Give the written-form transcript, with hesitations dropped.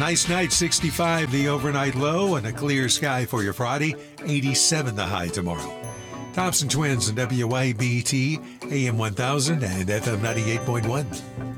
Nice night, 65 the overnight low, and a clear sky for your Friday, 87 the high tomorrow. Thompson Twins and WYBT, AM 1000 and FM 98.1.